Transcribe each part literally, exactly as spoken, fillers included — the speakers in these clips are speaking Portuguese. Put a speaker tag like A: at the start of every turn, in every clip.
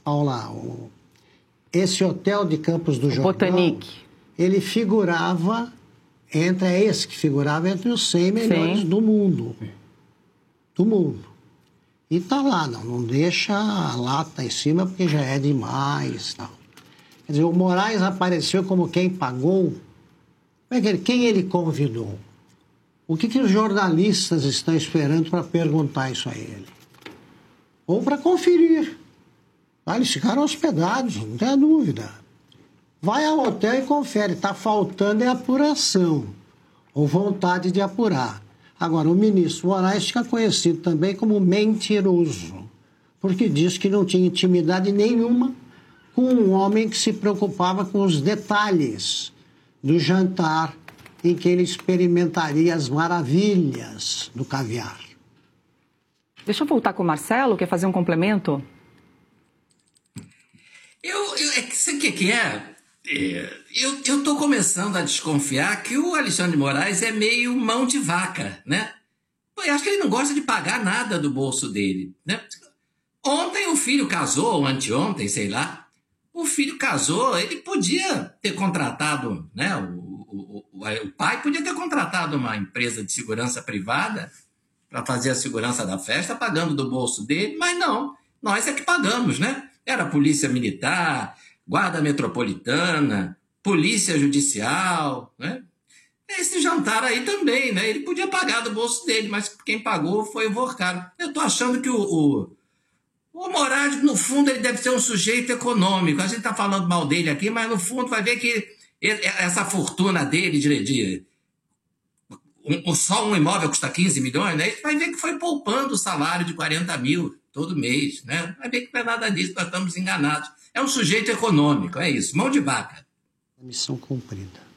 A: Paula, o, esse hotel de Campos do
B: o
A: Jordão,
B: Botanique,
A: ele figurava entre, é esse que figurava entre os cem melhores Sim. do mundo. Do mundo. E tá lá, não, não deixa a lata em cima porque já é demais, tal. Quer dizer, o Moraes apareceu como quem pagou. Como é que ele, quem ele convidou? O que, que os jornalistas estão esperando para perguntar isso a ele? Ou para conferir. Ah, eles ficaram hospedados, não tem dúvida. Vai ao hotel e confere. Está faltando é apuração, ou vontade de apurar. Agora, o ministro Moraes fica conhecido também como mentiroso, porque diz que não tinha intimidade nenhuma com um homem que se preocupava com os detalhes do jantar em que ele experimentaria as maravilhas do caviar.
B: Deixa eu voltar com o Marcelo, quer fazer um complemento?
C: Eu, eu, é que, sabe o que, que é? é? Eu, eu tô começando a desconfiar que o Alexandre de Moraes é meio mão de vaca, né? Eu acho que ele não gosta de pagar nada do bolso dele, né? Ontem o filho casou, ou anteontem, sei lá. O filho casou, ele podia ter contratado, né? O, o, o, o pai podia ter contratado uma empresa de segurança privada para fazer a segurança da festa, pagando do bolso dele, mas não, nós é que pagamos, né? Era Polícia Militar, Guarda Metropolitana, Polícia Judicial, né? Esse jantar aí também, né? Ele podia pagar do bolso dele, mas quem pagou foi o Vorcaro. Eu tô achando que o, o, o Moraes, no fundo, ele deve ser um sujeito econômico. A gente tá falando mal dele aqui, mas no fundo vai ver que ele, essa fortuna dele de... de um, só um imóvel custa quinze milhões, né? Ele vai ver que foi poupando o salário de quarenta mil todo mês, né? Vai ver que não é nada disso, nós estamos enganados. É um sujeito econômico, é isso, mão de vaca.
A: Missão cumprida.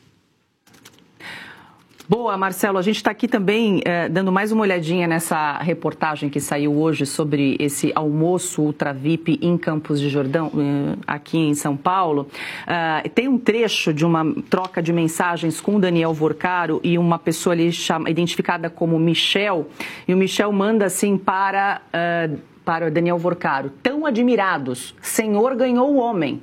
B: Boa, Marcelo, a gente está aqui também eh, dando mais uma olhadinha nessa reportagem que saiu hoje sobre esse almoço Ultra V I P em Campos de Jordão, eh, aqui em São Paulo. Uh, tem um trecho de uma troca de mensagens com o Daniel Vorcaro e uma pessoa ali chama, identificada como Michel, e o Michel manda assim para, uh, para o Daniel Vorcaro: tão admirados, Senhor ganhou o homem.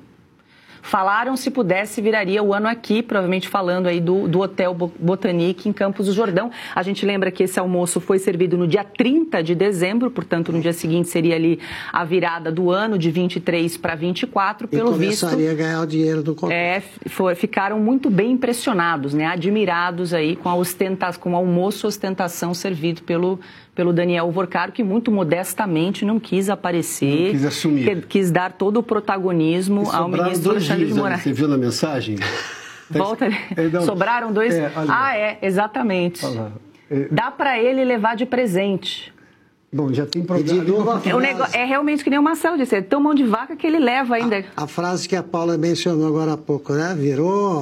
B: Falaram se pudesse, viraria o ano aqui, provavelmente falando aí do, do Hotel Botanique em Campos do Jordão. A gente lembra que esse almoço foi servido no dia trinta de dezembro, portanto, no dia seguinte seria ali a virada do ano, de vinte e três para vinte e quatro, pelo visto.
A: E começaria a ganhar o dinheiro do contrato.
B: É, for, ficaram muito bem impressionados, né, admirados aí com a ostentação, com o almoço ostentação servido pelo... pelo Daniel Vorcaro, que muito modestamente não quis aparecer,
D: não quis assumir,
B: que, quis dar todo o protagonismo ao ministro Alexandre de Moraes.
D: Você viu na mensagem?
B: Volta, é, não, sobraram dois... É, ah, é, exatamente. É, dá para ele levar de presente.
D: Bom, já tem problema.
B: É, negócio, é realmente que nem o Marcelo disse, é tão mão de vaca que ele leva ainda.
A: A, a frase que a Paula mencionou agora há pouco, né? Virou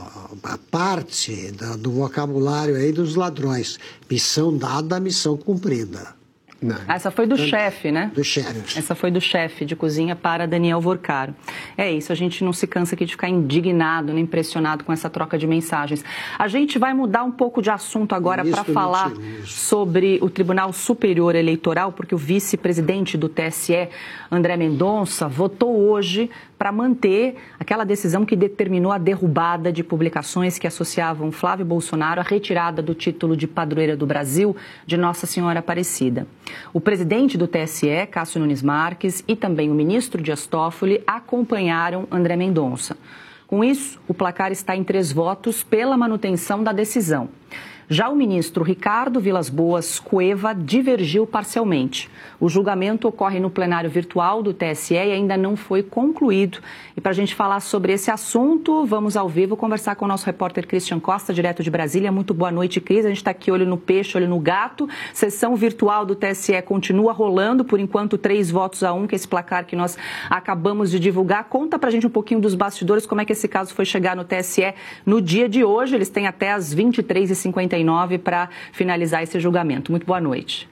A: a parte do, do vocabulário aí dos ladrões. Missão dada, missão cumprida.
B: Não. Essa foi do chefe, né?
A: Do chefe.
B: Essa foi do chefe de cozinha para Daniel Vorcaro. É isso, a gente não se cansa aqui de ficar indignado, nem impressionado com essa troca de mensagens. A gente vai mudar um pouco de assunto agora para falar sobre o Tribunal Superior Eleitoral, porque o vice-presidente do T S E, André Mendonça, votou hoje para manter aquela decisão que determinou a derrubada de publicações que associavam Flávio Bolsonaro à retirada do título de padroeira do Brasil de Nossa Senhora Aparecida. O presidente do T S E, Cássio Nunes Marques, e também o ministro Dias Toffoli acompanharam André Mendonça. Com isso, o placar está em três votos pela manutenção da decisão. Já o ministro Ricardo Vilas Boas Cueva divergiu parcialmente. O julgamento ocorre no plenário virtual do T S E e ainda não foi concluído. E para a gente falar sobre esse assunto, vamos ao vivo conversar com o nosso repórter Christian Costa, direto de Brasília. Muito boa noite, Cris. A gente está aqui olho no peixe, olho no gato. Sessão virtual do T S E continua rolando, por enquanto três votos a um, que é esse placar que nós acabamos de divulgar. Conta para a gente um pouquinho dos bastidores, como é que esse caso foi chegar no T S E no dia de hoje. Eles têm até as vinte e três e cinquenta e nove para finalizar esse julgamento. Muito boa noite.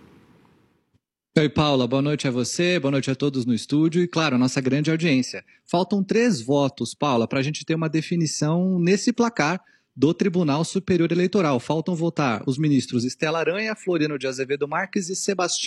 E: Oi, Paula. Boa noite a você, boa noite a todos no estúdio e, claro, a nossa grande audiência. Faltam três votos, Paula, para a gente ter uma definição nesse placar do Tribunal Superior Eleitoral. Faltam votar os ministros Estela Aranha, Floriano de Azevedo Marques e Sebastião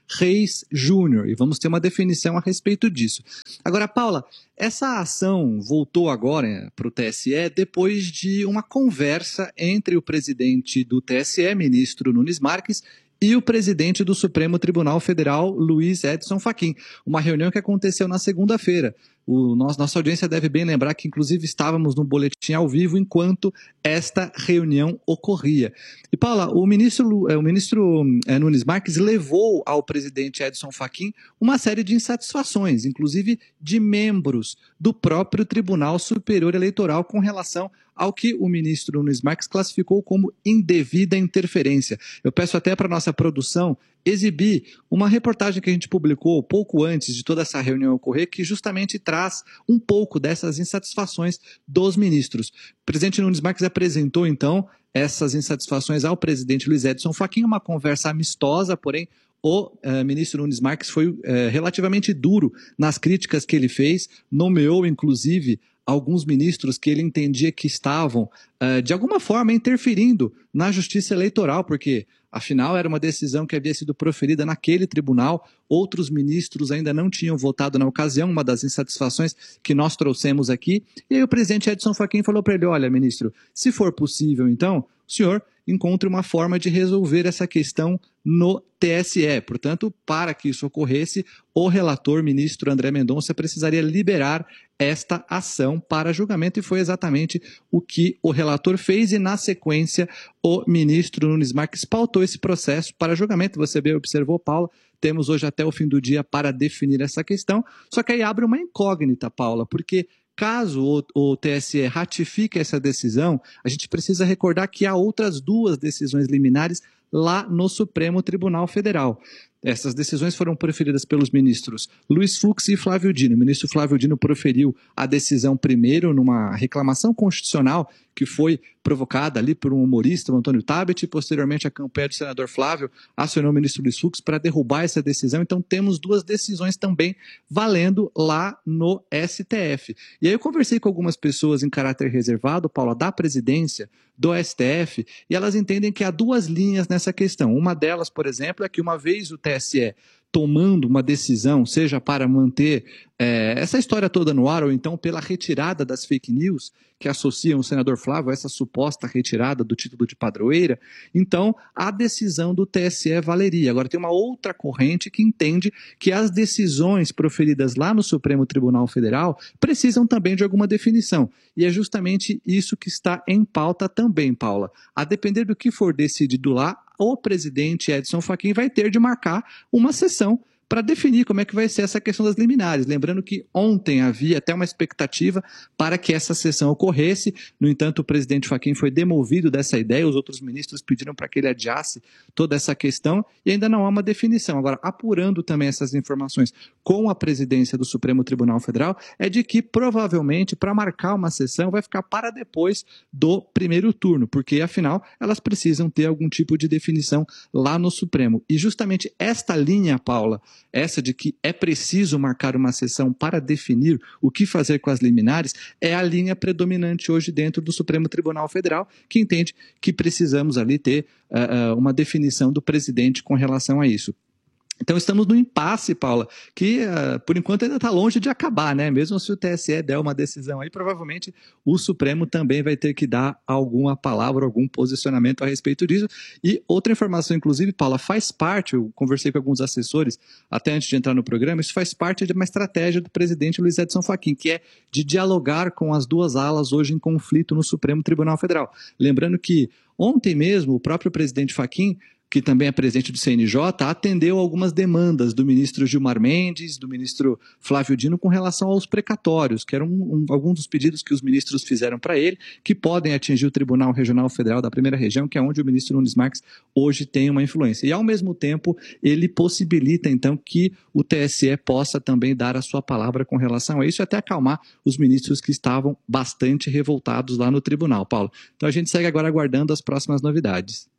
E: Reis Júnior, e vamos ter uma definição a respeito disso. Agora, Paula, essa ação voltou agora para o T S E depois de uma conversa entre o presidente do T S E, ministro Nunes Marques, e o presidente do Supremo Tribunal Federal, Luiz Edson Fachin. Uma reunião que aconteceu na segunda-feira. O nosso, nossa audiência deve bem lembrar que, inclusive, estávamos no boletim ao vivo enquanto esta reunião ocorria. E, Paula, o ministro, o ministro é, Nunes Marques levou ao presidente Edson Fachin uma série de insatisfações, inclusive de membros do próprio Tribunal Superior Eleitoral com relação ao que o ministro Nunes Marques classificou como indevida interferência. Eu peço até para a nossa produção exibir uma reportagem que a gente publicou pouco antes de toda essa reunião ocorrer, que justamente traz um pouco dessas insatisfações dos ministros. O presidente Nunes Marques apresentou, então, essas insatisfações ao presidente Luiz Edson Fachin, uma conversa amistosa, porém o uh, ministro Nunes Marques foi uh, relativamente duro nas críticas que ele fez, nomeou, inclusive, alguns ministros que ele entendia que estavam, uh, de alguma forma, interferindo na justiça eleitoral, porque, afinal, era uma decisão que havia sido proferida naquele tribunal, outros ministros ainda não tinham votado na ocasião, uma das insatisfações que nós trouxemos aqui, e aí o presidente Edson Fachin falou para ele, olha, ministro, se for possível, então, o senhor encontre uma forma de resolver essa questão no T S E. Portanto, para que isso ocorresse, o relator, ministro André Mendonça, precisaria liberar esta ação para julgamento, e foi exatamente o que o relator fez, e na sequência o ministro Nunes Marques pautou esse processo para julgamento. Você bem observou, Paula, temos hoje até o fim do dia para definir essa questão, só que aí abre uma incógnita, Paula, porque caso o, o T S E ratifique essa decisão, a gente precisa recordar que há outras duas decisões liminares lá no Supremo Tribunal Federal. Essas decisões foram proferidas pelos ministros Luiz Fux e Flávio Dino. O ministro Flávio Dino proferiu a decisão primeiro numa reclamação constitucional que foi provocada ali por um humorista, o Antônio Tabet, e posteriormente a campanha do senador Flávio acionou o ministro Luiz Fux para derrubar essa decisão. Então temos duas decisões também valendo lá no S T F. E aí eu conversei com algumas pessoas em caráter reservado, Paula, da presidência do S T F, e elas entendem que há duas linhas nessa questão. Uma delas, por exemplo, é que uma vez o T S E tomando uma decisão, seja para manter é, essa história toda no ar, ou então pela retirada das fake news que associam o senador Flávio a essa suposta retirada do título de padroeira, então a decisão do T S E valeria. Agora tem uma outra corrente que entende que as decisões proferidas lá no Supremo Tribunal Federal precisam também de alguma definição, e é justamente isso que está em pauta também, Paula. A depender do que for decidido lá, o presidente Edson Fachin vai ter de marcar uma sessão para definir como é que vai ser essa questão das liminares. Lembrando que ontem havia até uma expectativa para que essa sessão ocorresse, no entanto o presidente Fachin foi demovido dessa ideia, os outros ministros pediram para que ele adiasse toda essa questão e ainda não há uma definição. Agora, apurando também essas informações com a presidência do Supremo Tribunal Federal, é de que provavelmente para marcar uma sessão vai ficar para depois do primeiro turno, porque afinal elas precisam ter algum tipo de definição lá no Supremo. E justamente esta linha, Paula, essa de que é preciso marcar uma sessão para definir o que fazer com as liminares, é a linha predominante hoje dentro do Supremo Tribunal Federal, que entende que precisamos ali ter uh, uma definição do presidente com relação a isso. Então estamos no impasse, Paula, que uh, por enquanto ainda está longe de acabar, né? Mesmo se o T S E der uma decisão aí, provavelmente o Supremo também vai ter que dar alguma palavra, algum posicionamento a respeito disso. E outra informação, inclusive, Paula, faz parte, eu conversei com alguns assessores até antes de entrar no programa, isso faz parte de uma estratégia do presidente Luiz Edson Fachin, que é de dialogar com as duas alas hoje em conflito no Supremo Tribunal Federal. Lembrando que ontem mesmo o próprio presidente Fachin, que também é presidente do C N J, atendeu algumas demandas do ministro Gilmar Mendes, do ministro Flávio Dino, com relação aos precatórios, que eram um, alguns dos pedidos que os ministros fizeram para ele, que podem atingir o Tribunal Regional Federal da Primeira Região, que é onde o ministro Nunes Marques hoje tem uma influência. E, ao mesmo tempo, ele possibilita, então, que o T S E possa também dar a sua palavra com relação a isso, e até acalmar os ministros que estavam bastante revoltados lá no tribunal, Paulo. Então, a gente segue agora aguardando as próximas novidades.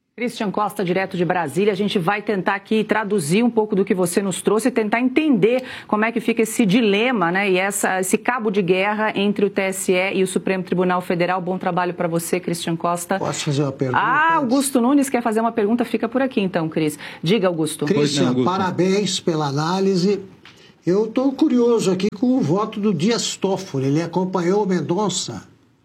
B: Christian Costa, direto de Brasília. A gente vai tentar aqui traduzir um pouco do que você nos trouxe e tentar entender como é que fica esse dilema, né, e essa, esse cabo de guerra entre o T S E e o Supremo Tribunal Federal. Bom trabalho para você, Christian Costa.
A: Posso fazer uma pergunta?
B: Ah, Augusto Nunes quer fazer uma pergunta, fica por aqui então, Cris. Diga, Augusto.
A: Christian,
E: não, Augusto.
A: Parabéns pela análise. Eu estou curioso aqui com o voto do Dias Toffoli. Ele acompanhou o Mendonça?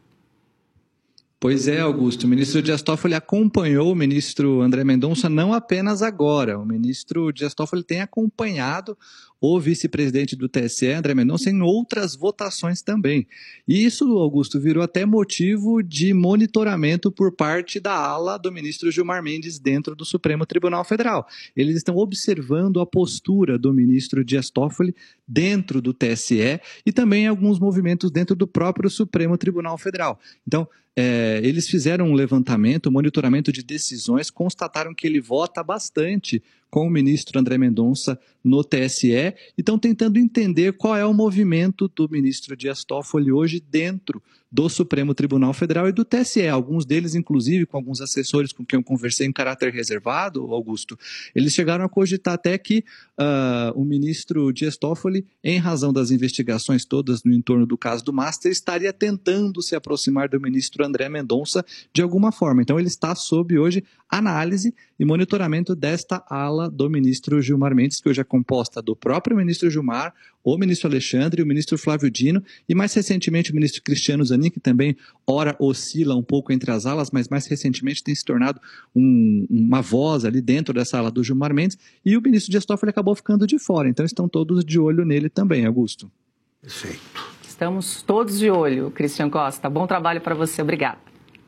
E: Pois é, Augusto. O ministro Dias Toffoli acompanhou o ministro André Mendonça não apenas agora. O ministro Dias Toffoli tem acompanhado o vice-presidente do T S E, André Mendonça, em outras votações também. E isso, Augusto, virou até motivo de monitoramento por parte da ala do ministro Gilmar Mendes dentro do Supremo Tribunal Federal. Eles estão observando a postura do ministro Dias Toffoli dentro do T S E e também alguns movimentos dentro do próprio Supremo Tribunal Federal. Então, É, eles fizeram um levantamento, um monitoramento de decisões, constataram que ele vota bastante com o ministro André Mendonça no T S E e estão tentando entender qual é o movimento do ministro Dias Toffoli hoje dentro do Supremo Tribunal Federal e do T S E. Alguns deles, inclusive, com alguns assessores com quem eu conversei em caráter reservado, Augusto, eles chegaram a cogitar até que uh, o ministro Dias Toffoli, em razão das investigações todas no entorno do caso do Master, estaria tentando se aproximar do ministro André Mendonça de alguma forma. Então ele está sob hoje análise e monitoramento desta ala do ministro Gilmar Mendes, que hoje é composta do próprio ministro Gilmar, o ministro Alexandre, o ministro Flávio Dino e mais recentemente o ministro Cristiano Zanin, que também ora oscila um pouco entre as alas, mas mais recentemente tem se tornado um, uma voz ali dentro dessa ala do Gilmar Mendes, e o ministro Dias Toffoli acabou ficando de fora, então estão todos de olho nele também, Augusto.
A: Perfeito.
B: Estamos todos de olho, Christian Costa. Bom trabalho para você, obrigado.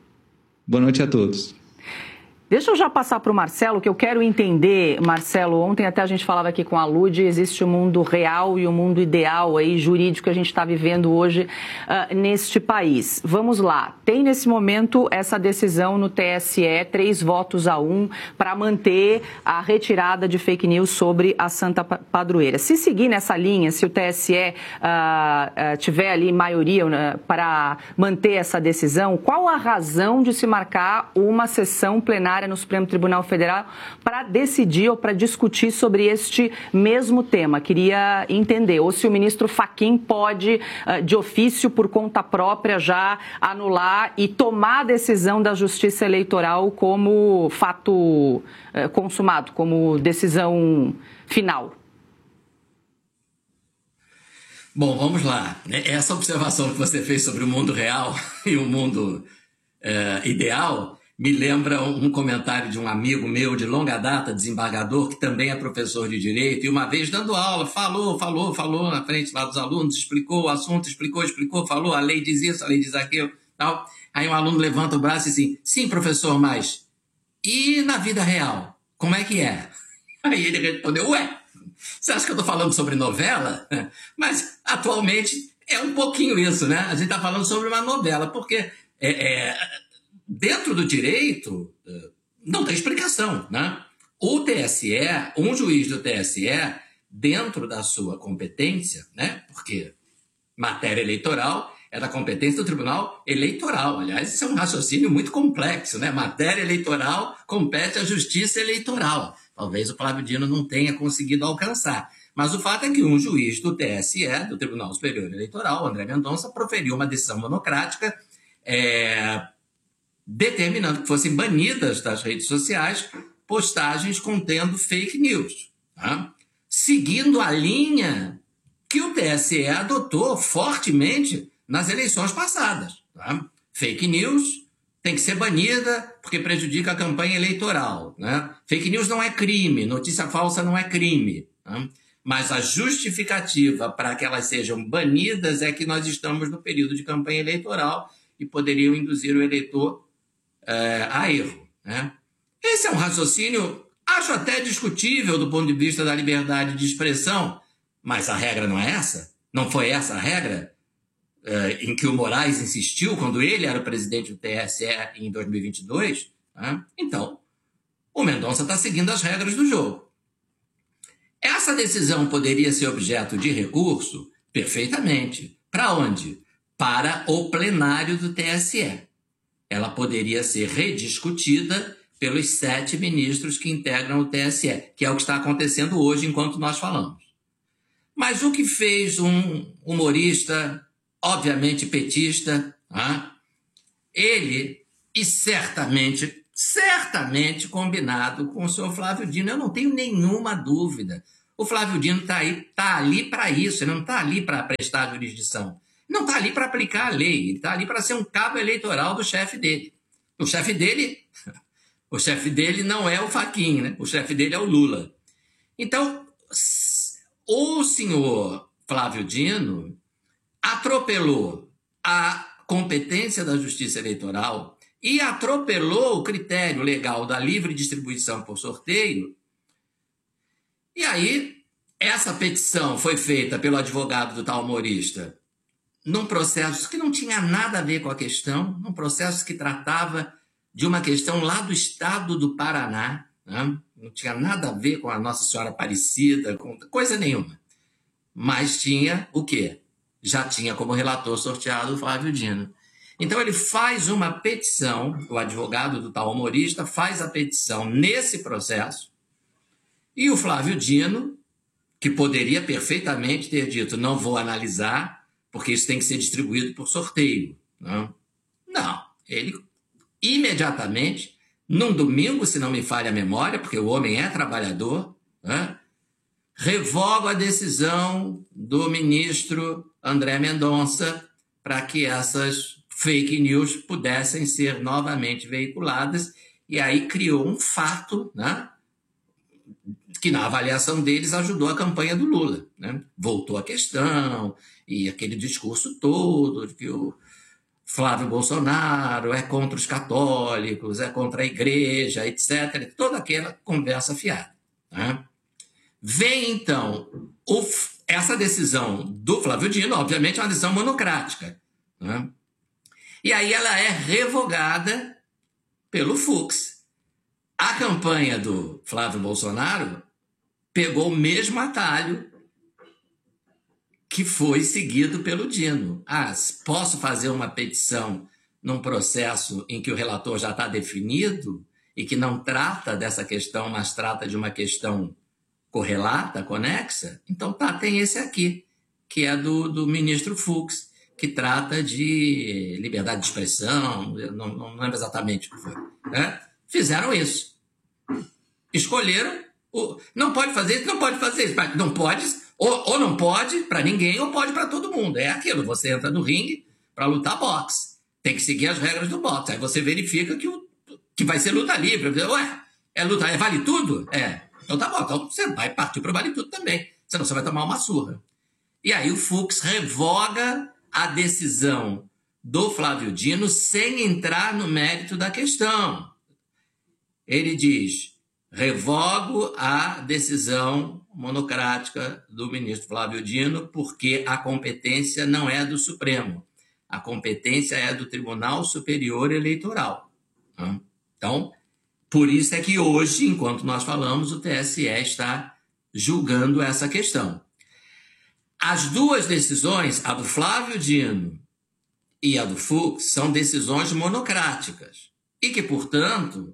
E: Boa noite a todos.
B: Deixa eu já passar para o Marcelo, que eu quero entender, Marcelo, ontem até a gente falava aqui com a Lud, existe o mundo real e o mundo ideal aí, jurídico que a gente está vivendo hoje uh, neste país. Vamos lá, tem nesse momento essa decisão no T S E, três votos a um, para manter a retirada de fake news sobre a Santa Padroeira. Se seguir nessa linha, se o T S E uh, uh, tiver ali maioria uh, para manter essa decisão, qual a razão de se marcar uma sessão plenária no Supremo Tribunal Federal para decidir ou para discutir sobre este mesmo tema? Queria entender, ou se o ministro Fachin pode, de ofício, por conta própria, já anular e tomar a decisão da Justiça Eleitoral como fato consumado, como decisão final.
C: Bom, vamos lá. Essa observação que você fez sobre o mundo real e o mundo é, ideal me lembra um comentário de um amigo meu de longa data, desembargador, que também é professor de Direito, e uma vez dando aula, falou, falou, falou na frente lá dos alunos, explicou o assunto, explicou, explicou, falou, a lei diz isso, a lei diz aquilo, tal. Aí um aluno levanta o braço e assim, sim, professor, mas e na vida real? Como é que é? Aí ele respondeu, ué, você acha que eu estou falando sobre novela? Mas atualmente é um pouquinho isso, né? A gente está falando sobre uma novela, porque é... é dentro do direito, não tem explicação, né? O T S E, um juiz do T S E, dentro da sua competência, né? Porque matéria eleitoral é da competência do Tribunal Eleitoral. Aliás, isso é um raciocínio muito complexo, né? Matéria eleitoral compete à Justiça Eleitoral. Talvez o Flávio Dino não tenha conseguido alcançar. Mas o fato é que um juiz do T S E, do Tribunal Superior Eleitoral, André Mendonça, proferiu uma decisão monocrática, é... determinando que fossem banidas das redes sociais postagens contendo fake news, tá? Seguindo a linha que o T S E adotou fortemente nas eleições passadas. Tá? Fake news tem que ser banida porque prejudica a campanha eleitoral. Né? Fake news não é crime, notícia falsa não é crime. Tá? Mas a justificativa para que elas sejam banidas é que nós estamos no período de campanha eleitoral e poderiam induzir o eleitor É, a erro. Né? Esse é um raciocínio, acho até discutível do ponto de vista da liberdade de expressão, mas a regra não é essa? Não foi essa a regra é, em que o Moraes insistiu quando ele era o presidente do T S E em dois mil e vinte e dois? Né? Então, o Mendonça está seguindo as regras do jogo. Essa decisão poderia ser objeto de recurso? Perfeitamente. Para onde? Para o plenário do T S E. Ela poderia ser rediscutida pelos sete ministros que integram o T S E, que é o que está acontecendo hoje enquanto nós falamos. Mas o que fez um humorista, obviamente petista, né? Ele, e certamente, certamente combinado com o senhor Flávio Dino, eu não tenho nenhuma dúvida. O Flávio Dino está aí, tá ali para isso, ele não está ali para prestar jurisdição. Não está ali para aplicar a lei, ele está ali para ser um cabo eleitoral do chefe dele. O chefe dele, o chefe dele não é o Fachin, né? O chefe dele é o Lula. Então, o senhor Flávio Dino atropelou a competência da Justiça Eleitoral e atropelou o critério legal da livre distribuição por sorteio. E aí, essa petição foi feita pelo advogado do tal humorista num processo que não tinha nada a ver com a questão, num processo que tratava de uma questão lá do estado do Paraná, né? Não tinha nada a ver com a Nossa Senhora Aparecida, com coisa nenhuma. Mas tinha o quê? Já tinha como relator sorteado o Flávio Dino. Então ele faz uma petição, o advogado do tal humorista faz a petição nesse processo, e o Flávio Dino, que poderia perfeitamente ter dito, não vou analisar, porque isso tem que ser distribuído por sorteio. Não, não. Ele imediatamente, num domingo, se não me falha a memória, porque o homem é trabalhador, né, revoga a decisão do ministro André Mendonça para que essas fake news pudessem ser novamente veiculadas, e aí criou um fato, né, que na avaliação deles ajudou a campanha do Lula, né? Voltou a questão, e aquele discurso todo de que o Flávio Bolsonaro é contra os católicos, é contra a igreja, etcétera. Toda aquela conversa fiada, né? Vem, então, o, essa decisão do Flávio Dino, obviamente é uma decisão monocrática, né? E aí ela é revogada pelo Fux. A campanha do Flávio Bolsonaro pegou o mesmo atalho que foi seguido pelo Dino. Ah, posso fazer uma petição num processo em que o relator já está definido e que não trata dessa questão, mas trata de uma questão correlata, conexa? Então tá, tem esse aqui, que é do, do ministro Fux, que trata de liberdade de expressão, não, não lembro exatamente o que foi, né? Fizeram isso. Escolheram, o, não pode fazer isso, não pode fazer isso, não pode, ou, ou não pode para ninguém, ou pode para todo mundo. É aquilo, você entra no ringue para lutar boxe, tem que seguir as regras do boxe, aí você verifica que, o, que vai ser luta livre. Ué, é luta, é vale tudo? É, então tá bom, então você vai partir para vale tudo também, senão você vai tomar uma surra. E aí o Fux revoga a decisão do Flávio Dino sem entrar no mérito da questão. Ele diz, revogo a decisão monocrática do ministro Flávio Dino porque a competência não é do Supremo. A competência é do Tribunal Superior Eleitoral. Então, por isso é que hoje, enquanto nós falamos, o T S E está julgando essa questão. As duas decisões, a do Flávio Dino e a do Fux, são decisões monocráticas e que, portanto,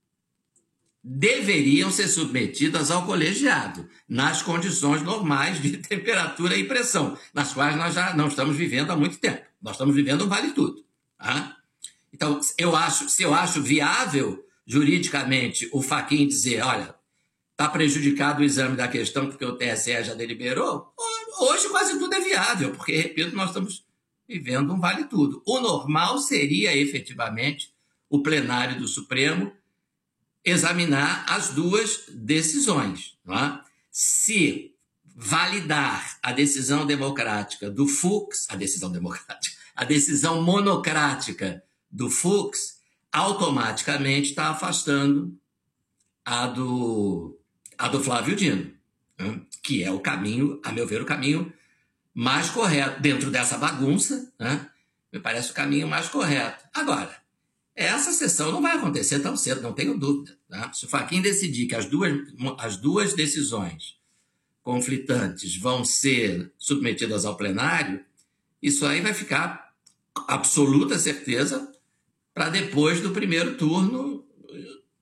C: deveriam ser submetidas ao colegiado, nas condições normais de temperatura e pressão, nas quais nós já não estamos vivendo há muito tempo. Nós estamos vivendo um vale tudo. Tá? Então, eu acho, se eu acho viável, juridicamente, o Fachin dizer, olha, está prejudicado o exame da questão porque o T S E já deliberou, hoje quase tudo é viável, porque, repito, nós estamos vivendo um vale tudo. O normal seria, efetivamente, o plenário do Supremo examinar as duas decisões. Não é? Se validar a decisão democrática do Fux, a decisão democrática, a decisão monocrática do Fux, automaticamente está afastando a do, a do Flávio Dino, né? Que é o caminho, a meu ver, o caminho mais correto. Dentro dessa bagunça, né? Me parece o caminho mais correto. Agora, essa sessão não vai acontecer tão cedo, não tenho dúvida. Tá? Se o Fachin decidir que as duas, as duas decisões conflitantes vão ser submetidas ao plenário, isso aí vai ficar absoluta certeza para depois do primeiro turno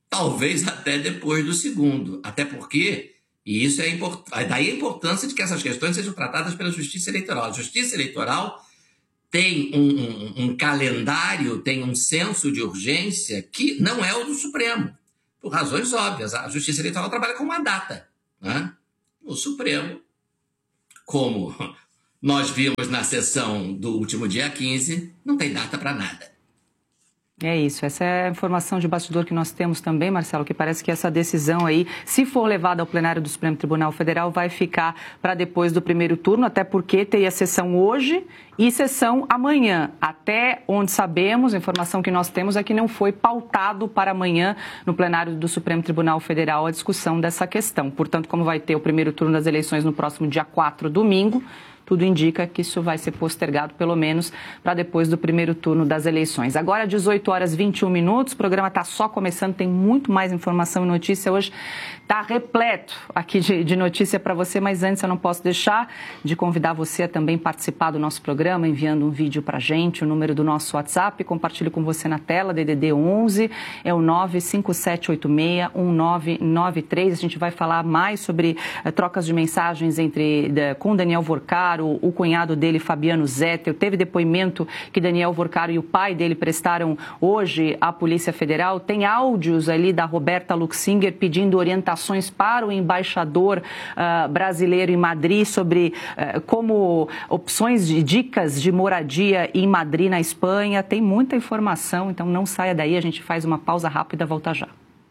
C: talvez até depois do segundo. Até porque, e isso é importante, daí a importância de que essas questões sejam tratadas pela Justiça Eleitoral. A Justiça Eleitoral tem um, um, um calendário, tem um senso de urgência que não é o do Supremo, por razões óbvias. A Justiça Eleitoral trabalha com uma data, né? O Supremo, como nós vimos na sessão do último dia quinze, não tem data para nada.
B: É isso, essa é a informação de bastidor que nós temos também, Marcelo, que parece que essa decisão aí, se for levada ao plenário do Supremo Tribunal Federal, vai ficar para depois do primeiro turno, até porque tem a sessão hoje e sessão amanhã. Até onde sabemos, a informação que nós temos é que não foi pautado para amanhã no plenário do Supremo Tribunal Federal a discussão dessa questão. Portanto, como vai ter o primeiro turno das eleições no próximo dia quatro, domingo, tudo indica que isso vai ser postergado, pelo menos, para depois do primeiro turno das eleições. Agora, dezoito horas e vinte e um minutos, o programa está só começando, tem muito mais informação e notícia hoje. Está repleto aqui de, de notícia para você, mas antes eu não posso deixar de convidar você a também participar do nosso programa, enviando um vídeo para a gente, o número do nosso WhatsApp, compartilho com você na tela, D D D onze, é o nove cinco sete oito seis um nove nove três. A gente vai falar mais sobre uh, trocas de mensagens entre, de, com Daniel Vorcaro, o cunhado dele, Fabiano Zettel. Teve depoimento que Daniel Vorcaro e o pai dele prestaram hoje à Polícia Federal. Tem áudios ali da Roberta Luxinger pedindo orientações para o embaixador uh, brasileiro em Madrid sobre uh, como opções de dicas de moradia em Madrid, na Espanha. Tem muita informação, então não saia daí, a gente faz uma pausa rápida, volta já.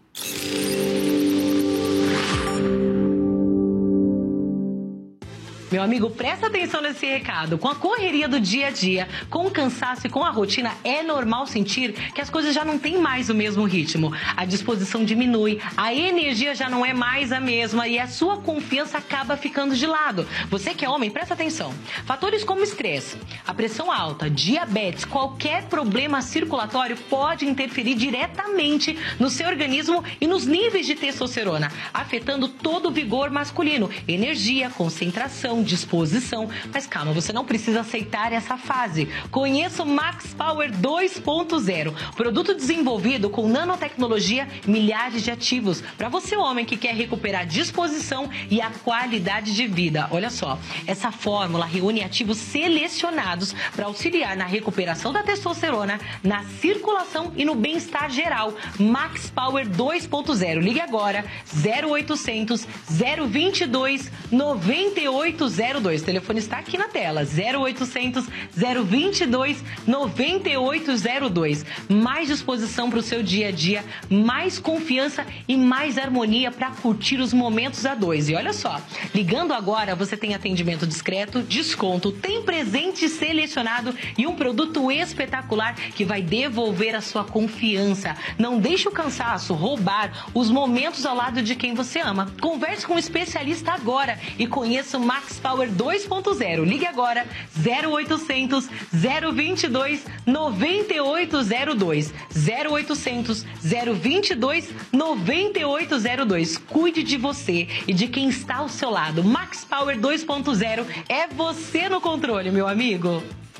F: Meu amigo, presta atenção nesse recado. Com a correria do dia a dia, com o cansaço e com a rotina, é normal sentir que as coisas já não têm mais o mesmo ritmo. A disposição diminui, a energia já não é mais a mesma e a sua confiança acaba ficando de lado. Você que é homem, presta atenção. Fatores como estresse, a pressão alta, diabetes, qualquer problema circulatório pode interferir diretamente no seu organismo e nos níveis de testosterona, afetando todo o vigor masculino, energia, concentração, disposição. Mas calma, você não precisa aceitar essa fase. Conheça o Max Power dois ponto zero, produto desenvolvido com nanotecnologia, milhares de ativos, para você homem que quer recuperar a disposição e a qualidade de vida. Olha só, essa fórmula reúne ativos selecionados para auxiliar na recuperação da testosterona, na circulação e no bem-estar geral. Max Power dois ponto zero. Ligue agora, zero oitocentos, zero vinte e dois, noventa e oito zero dois. O telefone está aqui na tela, zero oitocentos, zero vinte e dois, noventa e oito zero dois. Mais disposição para o seu dia a dia, mais confiança e mais harmonia para curtir os momentos a dois. E olha só, ligando agora você tem atendimento discreto, desconto, tem presente selecionado e um produto espetacular que vai devolver a sua confiança. Não deixe o cansaço roubar os momentos ao lado de quem você ama. Converse com um especialista agora e conheça o Max Power dois ponto zero. Ligue agora, zero oitocentos, zero vinte e dois, noventa e oito zero dois. zero oitocentos, zero vinte e dois, noventa e oito zero dois. Cuide de você e de quem está ao seu lado. Max Power dois ponto zero é você no controle, meu amigo.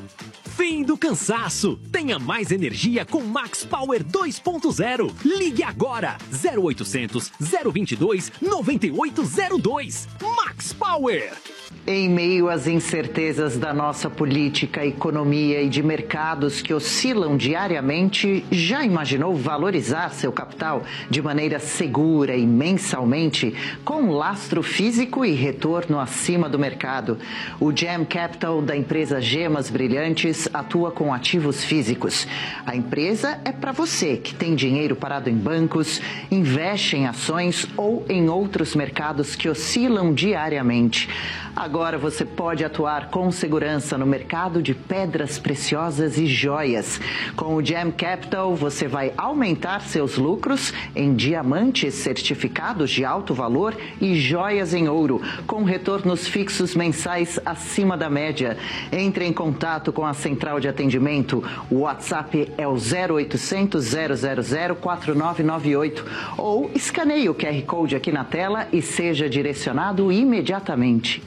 G: Fim do cansaço. Tenha mais energia com Max Power dois ponto zero. Ligue agora. zero oitocentos, zero vinte e dois, noventa e oito zero dois. Max Power.
H: Em meio às incertezas da nossa política, economia e de mercados que oscilam diariamente, já imaginou valorizar seu capital de maneira segura e mensalmente, com lastro físico e retorno acima do mercado? O Gem Capital da empresa Gemas Brilhantes atua com ativos físicos. A empresa é para você que tem dinheiro parado em bancos, investe em ações ou em outros mercados que oscilam diariamente. Agora você pode atuar com segurança no mercado de pedras preciosas e joias. Com o Gem Capital, você vai aumentar seus lucros em diamantes certificados de alto valor e joias em ouro, com retornos fixos mensais acima da média. Entre em contato com a central de atendimento. O WhatsApp é o zero oitocentos, zero zero zero, quatro nove nove oito ou escaneie o Q R Code aqui na tela e seja direcionado imediatamente.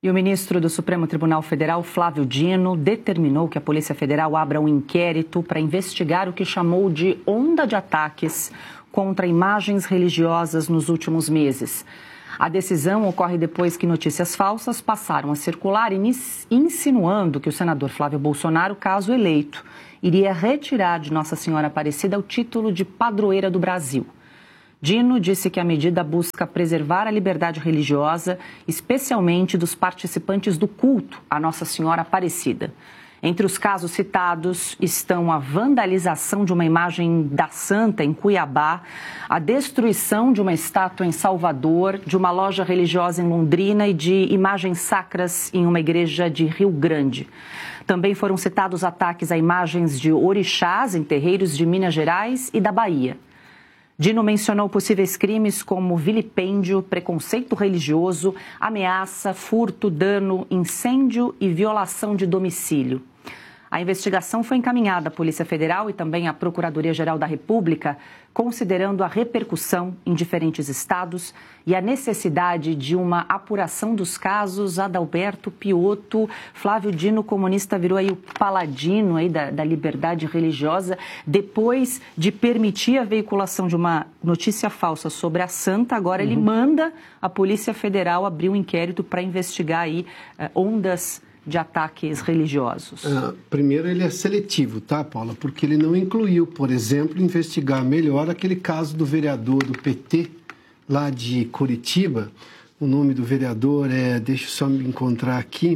B: E o ministro do Supremo Tribunal Federal, Flávio Dino, determinou que a Polícia Federal abra um inquérito para investigar o que chamou de onda de ataques contra imagens religiosas nos últimos meses. A decisão ocorre depois que notícias falsas passaram a circular insinuando que o senador Flávio Bolsonaro, caso eleito, iria retirar de Nossa Senhora Aparecida o título de padroeira do Brasil. Dino disse que a medida busca preservar a liberdade religiosa, especialmente dos participantes do culto à Nossa Senhora Aparecida. Entre os casos citados estão a vandalização de uma imagem da santa em Cuiabá, a destruição de uma estátua em Salvador, de uma loja religiosa em Londrina e de imagens sacras em uma igreja de Rio Grande. Também foram citados ataques a imagens de orixás em terreiros de Minas Gerais e da Bahia. Dino mencionou possíveis crimes como vilipêndio, preconceito religioso, ameaça, furto, dano, incêndio e violação de domicílio. A investigação foi encaminhada à Polícia Federal e também à Procuradoria-Geral da República, considerando a repercussão em diferentes estados e a necessidade de uma apuração dos casos. Adalberto Piotto, Flávio Dino, comunista, virou aí o paladino aí da, da liberdade religiosa, depois de permitir a veiculação de uma notícia falsa sobre a santa. Agora uhum. ele manda a Polícia Federal abrir um inquérito para investigar aí eh, ondas de ataques religiosos.
D: Ah, primeiro, ele é seletivo, tá, Paula? Porque ele não incluiu, por exemplo, investigar melhor aquele caso do vereador do P T, lá de Curitiba. O nome do vereador é, deixa eu só me encontrar aqui,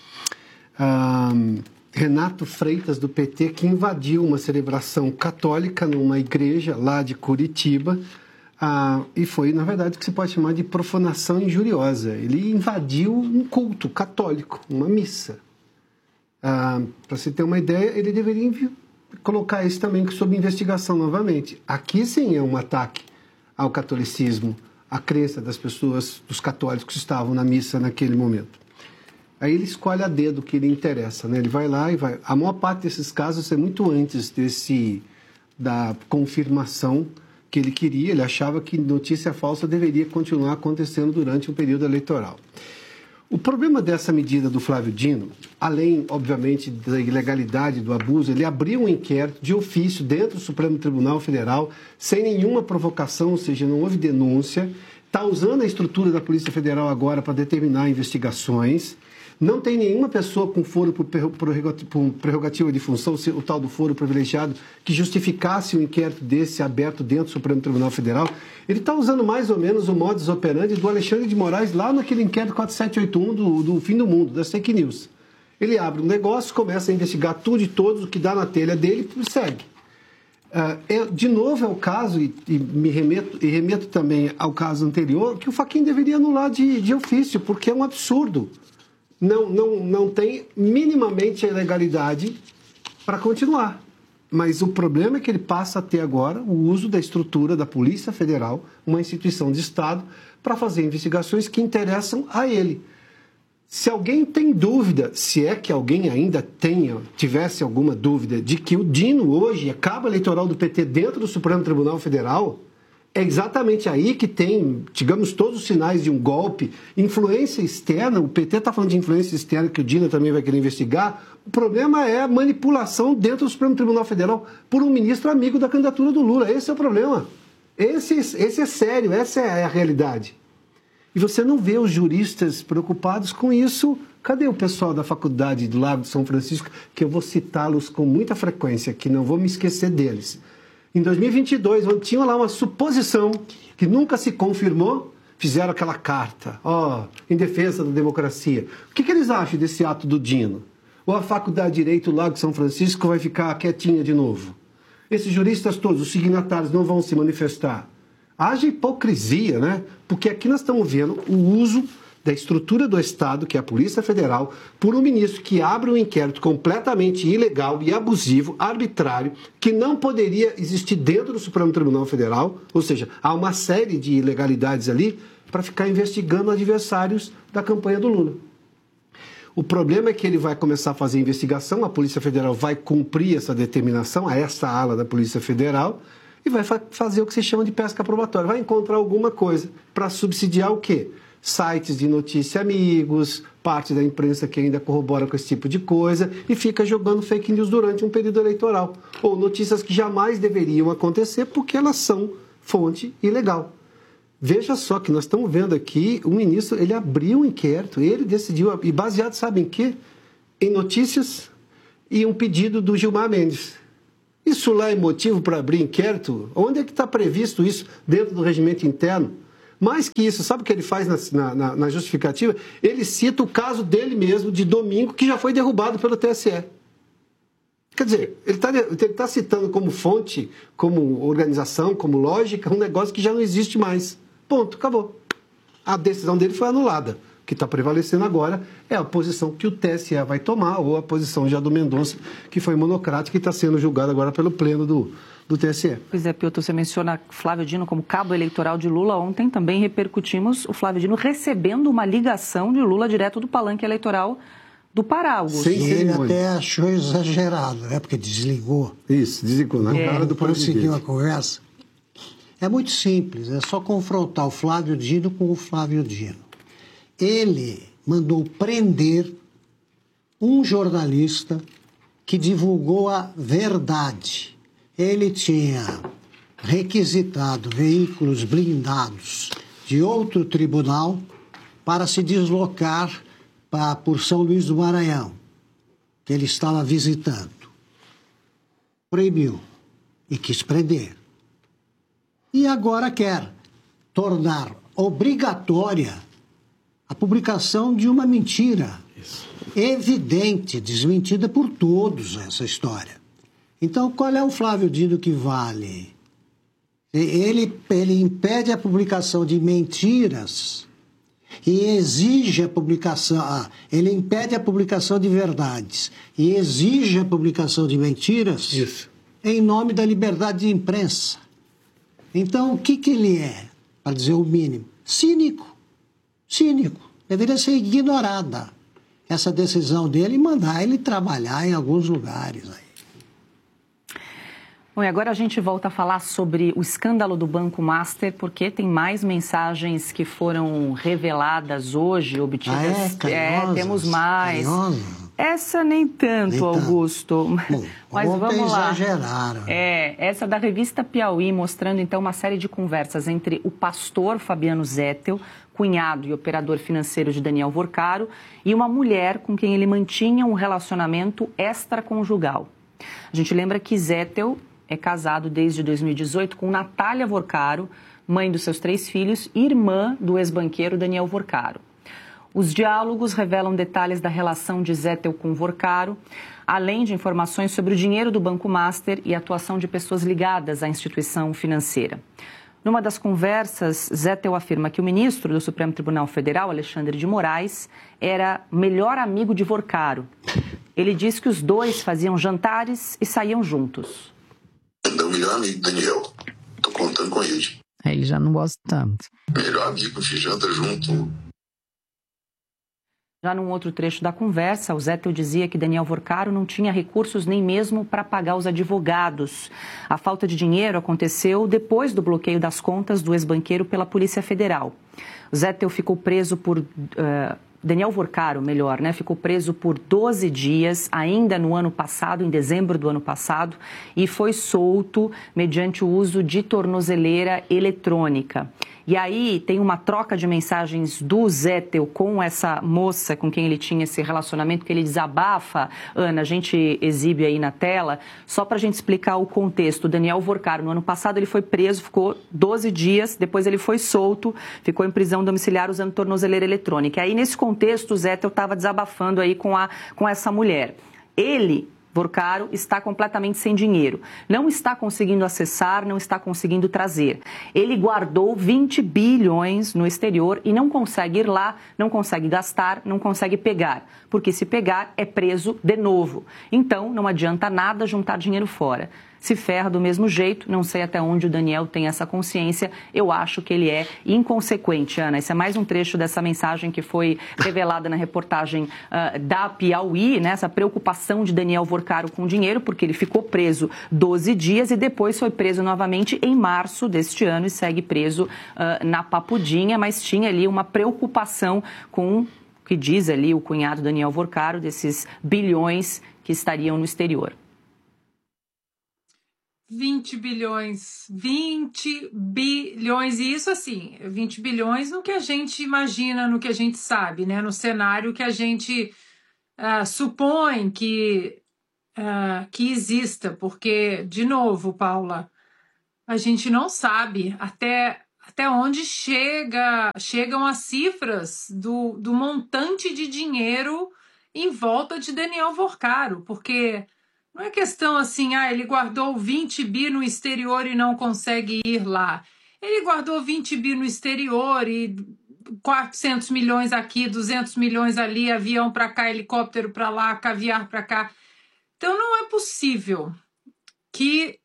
D: ah, Renato Freitas, do P T, que invadiu uma celebração católica numa igreja lá de Curitiba. Ah, e foi, na verdade, o que se pode chamar de profanação injuriosa. Ele invadiu um culto católico, uma missa. Ah, para você ter uma ideia, ele deveria colocar isso também sob investigação novamente. Aqui, sim, é um ataque ao catolicismo, à crença das pessoas, dos católicos que estavam na missa naquele momento. Aí ele escolhe a dedo o que lhe interessa, né? Ele vai lá e vai... A maior parte desses casos é muito antes desse, da confirmação que ele queria. Ele achava que notícia falsa deveria continuar acontecendo durante o período eleitoral. O problema dessa medida do Flávio Dino, além, obviamente, da ilegalidade, do abuso, ele abriu um inquérito de ofício dentro do Supremo Tribunal Federal, sem nenhuma provocação, ou seja, não houve denúncia, está usando a estrutura da Polícia Federal agora para determinar investigações. Não tem nenhuma pessoa com foro por prerrogativa de função, o tal do foro privilegiado, que justificasse um inquérito desse aberto dentro do Supremo Tribunal Federal. Ele está usando mais ou menos o modus operandi do Alexandre de Moraes lá naquele inquérito quatro sete oito um do, do fim do mundo, das fake news. Ele abre um negócio, começa a investigar tudo e todos, o que dá na telha dele e segue. Uh, é, de novo é o caso, e, e me remeto, e remeto também ao caso anterior, que o Fachin deveria anular de, de ofício, porque é um absurdo. Não, não, não tem minimamente a ilegalidade para continuar. Mas o problema é que ele passa a ter agora o uso da estrutura da Polícia Federal, uma instituição de Estado, para fazer investigações que interessam a ele. Se alguém tem dúvida, se é que alguém ainda tenha, tivesse alguma dúvida de que o Dino hoje é cabo eleitoral do P T dentro do Supremo Tribunal Federal, é exatamente aí que tem, digamos, todos os sinais de um golpe, influência externa. O P T está falando de influência externa, que o Dino também vai querer investigar. O problema é a manipulação dentro do Supremo Tribunal Federal por um ministro amigo da candidatura do Lula. Esse é o problema. Esse, esse é sério, essa é a realidade. E você não vê os juristas preocupados com isso. Cadê o pessoal da faculdade do Lago de São Francisco, que eu vou citá-los com muita frequência, que não vou me esquecer deles. Em dois mil e vinte e dois, onde tinha lá uma suposição que nunca se confirmou, fizeram aquela carta, ó, oh, em defesa da democracia. O que, que eles acham desse ato do Dino? Ou a Faculdade de Direito do Lago de São Francisco vai ficar quietinha de novo? Esses juristas todos, os signatários, não vão se manifestar. Haja hipocrisia, né? Porque aqui nós estamos vendo o uso da estrutura do Estado, que é a Polícia Federal, por um ministro que abre um inquérito completamente ilegal e abusivo, arbitrário, que não poderia existir dentro do Supremo Tribunal Federal, ou seja, há uma série de ilegalidades ali para ficar investigando adversários da campanha do Lula. O problema é que ele vai começar a fazer investigação, a Polícia Federal vai cumprir essa determinação, a essa ala da Polícia Federal, e vai fa- fazer o que se chama de pesca probatória, vai encontrar alguma coisa para subsidiar o quê? Sites de notícia amigos, parte da imprensa que ainda corrobora com esse tipo de coisa e fica jogando fake news durante um período eleitoral. Ou notícias que jamais deveriam acontecer porque elas são fonte ilegal. Veja só que nós estamos vendo aqui, o ministro, ele abriu um inquérito, ele decidiu, e baseado, sabe em quê? Em notícias e um pedido do Gilmar Mendes. Isso lá é motivo para abrir inquérito? Onde é que está previsto isso dentro do regimento interno? Mais que isso, sabe o que ele faz na, na, na justificativa? Ele cita o caso dele mesmo, de domingo, que já foi derrubado pelo T S E. Quer dizer, ele está ele tá citando como fonte, como organização, como lógica, um negócio que já não existe mais. Ponto, acabou. A decisão dele foi anulada. O que está prevalecendo agora é a posição que o T S E vai tomar, ou a posição já do Mendonça, que foi monocrática e está sendo julgada agora pelo pleno do, do T S E.
B: Pois é, Piotr, você menciona Flávio Dino como cabo eleitoral de Lula. Ontem também repercutimos o Flávio Dino recebendo uma ligação de Lula direto do palanque eleitoral do Pará, Augusto.
A: Sim, ele até achou exagerado, né? Porque desligou.
D: Isso, desligou na é. cara do
A: Prosseguiu a conversa. É muito simples, é só confrontar o Flávio Dino com o Flávio Dino. Ele mandou prender um jornalista que divulgou a verdade. Ele tinha requisitado veículos blindados de outro tribunal para se deslocar para, por São Luís do Maranhão, que ele estava visitando. Proibiu e quis prender. E agora quer tornar obrigatória a publicação de uma mentira. Isso. Evidente, desmentida por todos essa história. Então, qual é o Flávio Dino que vale? Ele, ele impede a publicação de mentiras e exige a publicação... Ah, ele impede a publicação de verdades e exige a publicação de mentiras. Isso. Em nome da liberdade de imprensa. Então, o que, que ele é, para dizer o mínimo? Cínico. Cínico. Deveria ser ignorada essa decisão dele e mandar ele trabalhar em alguns lugares aí.
B: Bom, e agora a gente volta a falar sobre o escândalo do Banco Master, porque tem mais mensagens que foram reveladas hoje, obtidas.
A: Ah, é? Carinhosas,
B: é, temos mais.
A: Carinhosas.
B: Essa nem tanto, nem
A: Tanto.
B: Augusto.
A: Bom,
B: mas vamos lá.
A: Exageraram.
B: É, essa da revista Piauí, mostrando então uma série de conversas entre o pastor Fabiano Zettel, cunhado e operador financeiro de Daniel Vorcaro, e uma mulher com quem ele mantinha um relacionamento extraconjugal. A gente lembra que Zettel é casado desde dois mil e dezoito com Natália Vorcaro, mãe dos seus três filhos e irmã do ex-banqueiro Daniel Vorcaro. Os diálogos revelam detalhes da relação de Zettel com Vorcaro, além de informações sobre o dinheiro do Banco Master e a atuação de pessoas ligadas à instituição financeira. Numa das conversas, Zettel afirma que o ministro do Supremo Tribunal Federal, Alexandre de Moraes, era melhor amigo de Vorcaro. Ele diz que os dois faziam jantares e saíam juntos.
I: É o melhor amigo do Daniel. Tô contando com ele.
J: Aí já não gosto tanto.
I: Melhor amigo, fiz janta junto.
B: Já num outro trecho da conversa, o Zettel dizia que Daniel Vorcaro não tinha recursos nem mesmo para pagar os advogados. A falta de dinheiro aconteceu depois do bloqueio das contas do ex-banqueiro pela Polícia Federal. O Zettel ficou preso por... Uh, Daniel Vorcaro, melhor, né? Ficou preso por doze dias, ainda no ano passado, em dezembro do ano passado, e foi solto mediante o uso de tornozeleira eletrônica. E aí tem uma troca de mensagens do Zettel com essa moça com quem ele tinha esse relacionamento, que ele desabafa. Ana, a gente exibe aí na tela, só para a gente explicar o contexto. O Daniel Vorcaro, no ano passado, ele foi preso, ficou doze dias, depois ele foi solto, ficou em prisão domiciliar usando tornozeleira eletrônica. Aí, nesse contexto, o Zettel estava desabafando aí com, a, com essa mulher. Ele... Vorcaro está completamente sem dinheiro, não está conseguindo acessar, não está conseguindo trazer. Ele guardou vinte bilhões no exterior e não consegue ir lá, não consegue gastar, não consegue pegar, porque se pegar é preso de novo. Então não adianta nada juntar dinheiro fora. Se ferra do mesmo jeito, não sei até onde o Daniel tem essa consciência, eu acho que ele é inconsequente, Ana. Esse é mais um trecho dessa mensagem que foi revelada na reportagem uh, da Piauí, né? Essa preocupação de Daniel Vorcaro com dinheiro, porque ele ficou preso doze dias e depois foi preso novamente em março deste ano e segue preso uh, na Papudinha, mas tinha ali uma preocupação com o que diz ali o cunhado Daniel Vorcaro desses bilhões que estariam no exterior.
K: vinte bilhões, vinte bilhões, e isso assim, vinte bilhões no que a gente imagina, no que a gente sabe, né? No cenário que a gente uh, supõe que, uh, que exista, porque, de novo, Paula, a gente não sabe até, até onde chega, chegam as cifras do, do montante de dinheiro em volta de Daniel Vorcaro, porque não é questão assim, ah, ele guardou vinte bi no exterior e não consegue ir lá. Ele guardou vinte bi no exterior e quatrocentos milhões aqui, duzentos milhões ali, avião para cá, helicóptero para lá, caviar para cá. Então não é possível que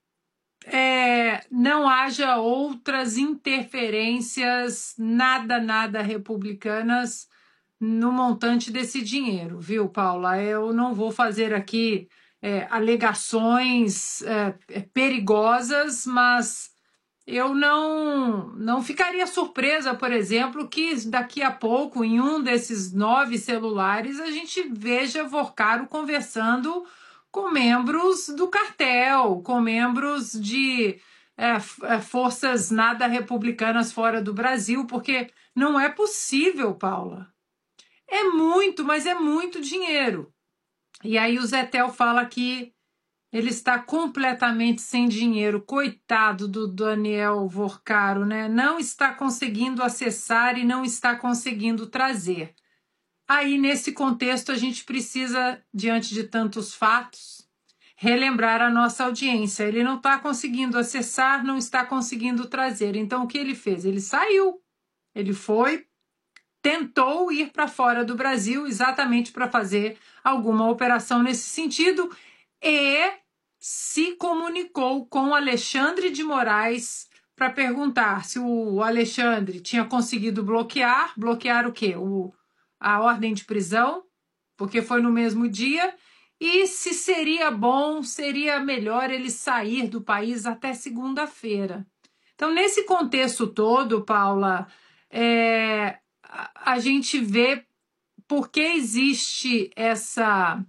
K: é, não haja outras interferências nada, nada republicanas no montante desse dinheiro, viu, Paula? Eu não vou fazer aqui É, alegações é, perigosas, mas eu não, não ficaria surpresa, por exemplo, que daqui a pouco, em um desses nove celulares, a gente veja Vorcaro conversando com membros do cartel, com membros de é, forças nada republicanas fora do Brasil, porque não é possível, Paula. É muito, mas é muito dinheiro. E aí o Zetel fala que ele está completamente sem dinheiro. Coitado do Daniel Vorcaro, né? Não está conseguindo acessar e não está conseguindo trazer. Aí, nesse contexto, a gente precisa, diante de tantos fatos, relembrar a nossa audiência. Ele não está conseguindo acessar, não está conseguindo trazer. Então, o que ele fez? Ele saiu. Ele foi, tentou ir para fora do Brasil exatamente para fazer alguma operação nesse sentido e se comunicou com Alexandre de Moraes para perguntar se o Alexandre tinha conseguido bloquear, bloquear o quê? O, a ordem de prisão, porque foi no mesmo dia, e se seria bom, seria melhor ele sair do país até segunda-feira. Então, nesse contexto todo, Paula, é, a, a gente vê por que existe essa,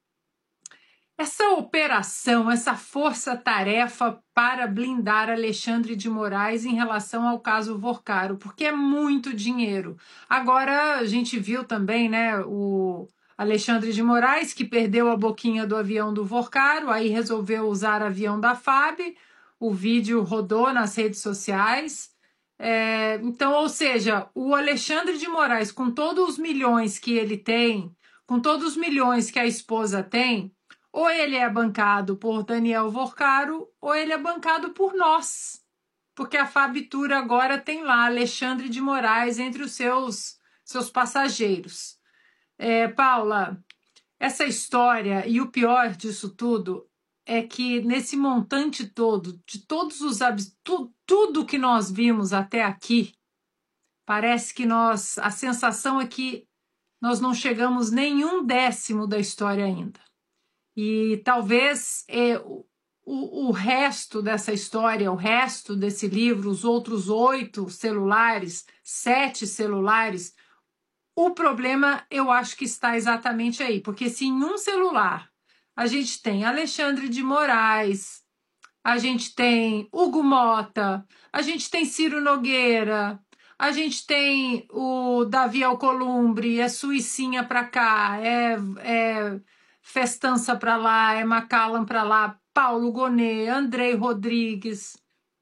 K: essa operação, essa força-tarefa para blindar Alexandre de Moraes em relação ao caso Vorcaro, porque é muito dinheiro. Agora, a gente viu também, né, o Alexandre de Moraes, que perdeu a boquinha do avião do Vorcaro, aí resolveu usar avião da F A B, o vídeo rodou nas redes sociais. É, então, ou seja, o Alexandre de Moraes, com todos os milhões que ele tem, com todos os milhões que a esposa tem, ou ele é bancado por Daniel Vorcaro, ou ele é bancado por nós. Porque a Fabitura agora tem lá Alexandre de Moraes entre os seus, seus passageiros. É, Paula, essa história, e o pior disso tudo, é que nesse montante todo, de todos os tu, tudo que nós vimos até aqui, parece que nós, a sensação é que nós não chegamos nem um décimo da história ainda. E talvez é, o, o resto dessa história, o resto desse livro, os outros oito celulares, sete celulares, o problema eu acho que está exatamente aí, porque se em um celular a gente tem Alexandre de Moraes, a gente tem Hugo Mota, a gente tem Ciro Nogueira, a gente tem o Davi Alcolumbre, é Suicinha para cá, é, é Festança para lá, é Macallan para lá, Paulo Gonet, Andrei Rodrigues.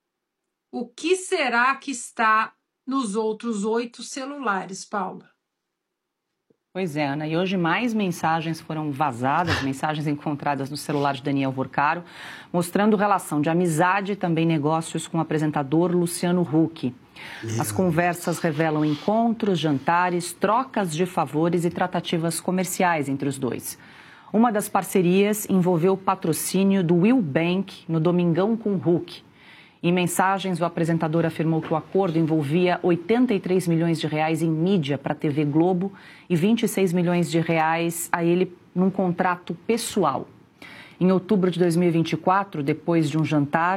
K: O que será que está nos outros oito celulares, Paula?
B: Pois é, Ana, e hoje mais mensagens foram vazadas, mensagens encontradas no celular de Daniel Vorcaro, mostrando relação de amizade e também negócios com o apresentador Luciano Huck. As conversas revelam encontros, jantares, trocas de favores e tratativas comerciais entre os dois. Uma das parcerias envolveu o patrocínio do Will Bank no Domingão com Huck. Em mensagens, o apresentador afirmou que o acordo envolvia oitenta e três milhões de reais em mídia para a T V Globo e vinte e seis milhões de reais a ele num contrato pessoal. Em outubro de dois mil e vinte e quatro, depois de um jantar,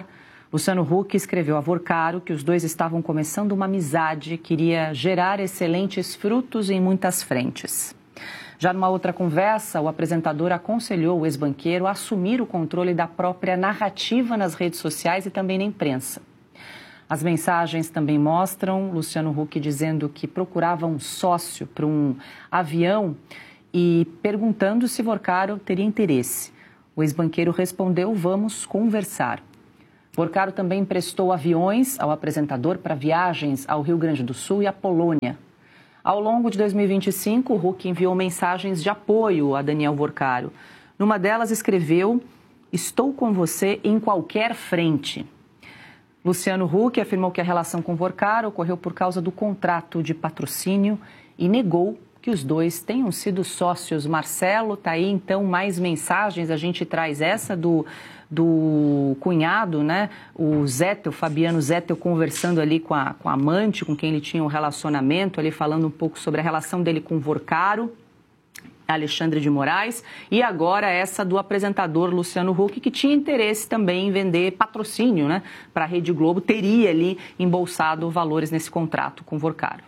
B: Luciano Huck escreveu a Vorcaro que os dois estavam começando uma amizade que iria gerar excelentes frutos em muitas frentes. Já numa outra conversa, o apresentador aconselhou o ex-banqueiro a assumir o controle da própria narrativa nas redes sociais e também na imprensa. As mensagens também mostram Luciano Huck dizendo que procurava um sócio para um avião e perguntando se Vorcaro teria interesse. O ex-banqueiro respondeu: vamos conversar. Vorcaro também emprestou aviões ao apresentador para viagens ao Rio Grande do Sul e à Polônia. Ao longo de dois mil e vinte e cinco, o Huck enviou mensagens de apoio a Daniel Vorcaro. Numa delas escreveu: estou com você em qualquer frente. Luciano Huck afirmou que a relação com Vorcaro ocorreu por causa do contrato de patrocínio e negou que os dois tenham sido sócios. Marcelo, tá aí então mais mensagens, a gente traz essa do, do cunhado, né? O Zettel, Fabiano Zettel, conversando ali com a, com a amante, com quem ele tinha um relacionamento, ali falando um pouco sobre a relação dele com Vorcaro, Alexandre de Moraes, e agora essa do apresentador Luciano Huck, que tinha interesse também em vender patrocínio, né, para a Rede Globo, teria ali embolsado valores nesse contrato com Vorcaro.